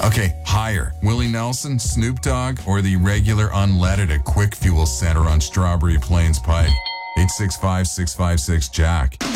Okay, higher. Willie Nelson, Snoop Dogg, or the regular unleaded at Quick Fuel Center on Strawberry Plains Pike? 865-656-JACK.